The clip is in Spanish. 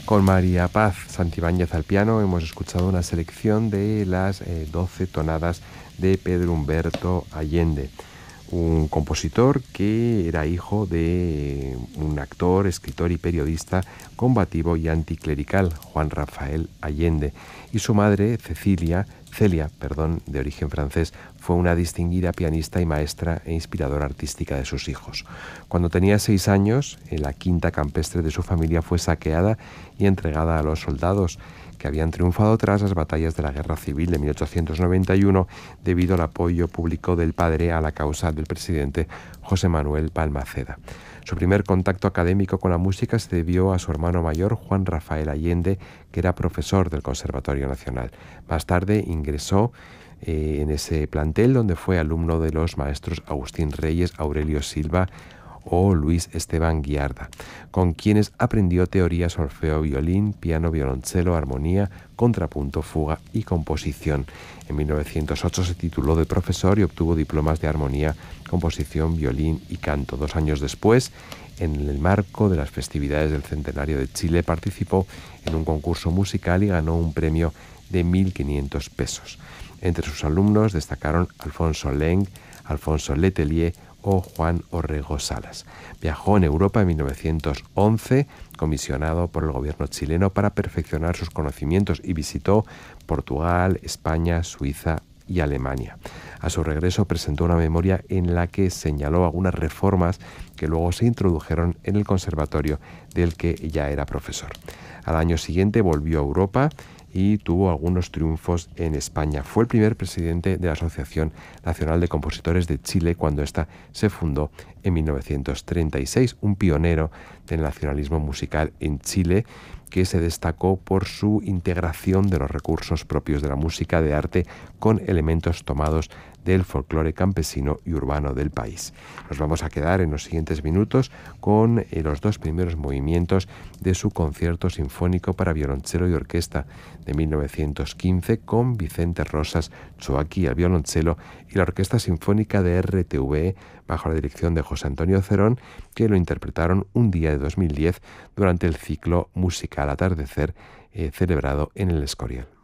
Con María Paz Santibáñez al piano hemos escuchado una selección de las 12 tonadas de Pedro Humberto Allende, un compositor que era hijo de un actor, escritor y periodista combativo y anticlerical, Juan Rafael Allende, y su madre, Celia, de origen francés, fue una distinguida pianista y maestra e inspiradora artística de sus hijos. Cuando tenía 6 años, la quinta campestre de su familia fue saqueada y entregada a los soldados que habían triunfado tras las batallas de la Guerra Civil de 1891 debido al apoyo público del padre a la causa del presidente José Manuel Balmaceda. Su primer contacto académico con la música se debió a su hermano mayor, Juan Rafael Allende, que era profesor del Conservatorio Nacional. Más tarde ingresó en ese plantel donde fue alumno de los maestros Agustín Reyes, Aurelio Silva o Luis Esteban Guiarda, con quienes aprendió teoría, solfeo, violín, piano, violonchelo, armonía, contrapunto, fuga y composición. En 1908 se tituló de profesor y obtuvo diplomas de armonía, composición, violín y canto. 2 años después, en el marco de las festividades del Centenario de Chile, participó en un concurso musical y ganó un premio de 1.500 pesos. Entre sus alumnos destacaron Alfonso Leng, Alfonso Letelier o Juan Orrego Salas. Viajó en Europa en 1911, comisionado por el gobierno chileno para perfeccionar sus conocimientos, y visitó Portugal, España, Suiza y Alemania. A su regreso presentó una memoria en la que señaló algunas reformas que luego se introdujeron en el conservatorio del que ya era profesor. Al año siguiente volvió a Europa y tuvo algunos triunfos en España. Fue el primer presidente de la Asociación Nacional de Compositores de Chile cuando ésta se fundó en 1936, un pionero del nacionalismo musical en Chile que se destacó por su integración de los recursos propios de la música de arte con elementos tomados del folclore campesino y urbano del país. Nos vamos a quedar en los siguientes minutos con los 2 primeros movimientos de su concierto sinfónico para violonchelo y orquesta de 1915 con Vicente Rosas Choaki al violonchelo y la Orquesta Sinfónica de RTVE bajo la dirección de José Antonio Cerón, que lo interpretaron un día de 2010 durante el ciclo musical Atardecer celebrado en el Escorial.